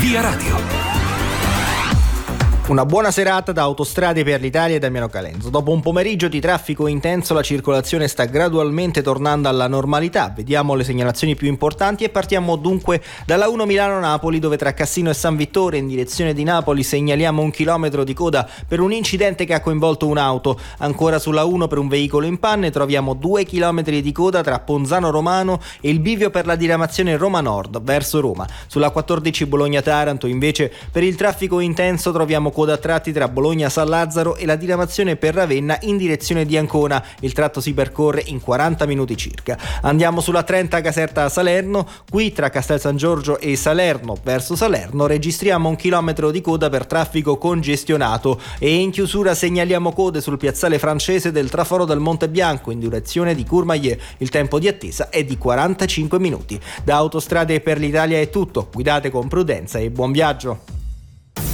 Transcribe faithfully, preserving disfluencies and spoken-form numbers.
Via Radio. Una buona serata da Autostrade per l'Italia e Damiano Calenzo. Dopo un pomeriggio di traffico intenso, la circolazione sta gradualmente tornando alla normalità. Vediamo le segnalazioni più importanti e partiamo dunque dalla uno Milano-Napoli, dove tra Cassino e San Vittore in direzione di Napoli segnaliamo un chilometro di coda per un incidente che ha coinvolto un'auto. Ancora sulla uno per un veicolo in panne troviamo due chilometri di coda tra Ponzano Romano e il bivio per la diramazione Roma Nord verso Roma. Sulla quattordici Bologna-Taranto invece per il traffico intenso troviamo coda a tratti tra Bologna San Lazzaro e la diramazione per Ravenna in direzione di Ancona. Il tratto si percorre in quaranta minuti circa. Andiamo sulla trenta Caserta Salerno. Qui tra Castel San Giorgio e Salerno verso Salerno registriamo un chilometro di coda per traffico congestionato e in chiusura segnaliamo code sul piazzale francese del traforo del Monte Bianco in direzione di Courmayeur. Il tempo di attesa è di quarantacinque minuti. Da Autostrade per l'Italia è tutto. Guidate con prudenza e buon viaggio.